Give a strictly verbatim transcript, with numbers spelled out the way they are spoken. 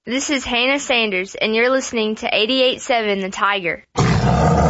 This is Hannah Sanders, and you're listening to eighty-eight point seven The Tiger.